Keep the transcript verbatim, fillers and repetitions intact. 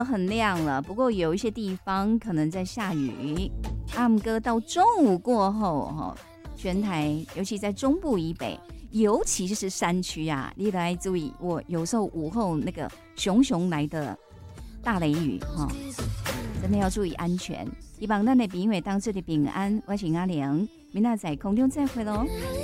很亮了，不过有一些地方可能在下雨。阿姆哥到中午过后，哈，全台尤其在中部以北，尤其是山区啊，你来注意，我有时候午后那个熊熊来的大雷雨，哈，真的要注意安全。希望咱的朋友当做的平安，我是阿良，明仔载空中再会喽。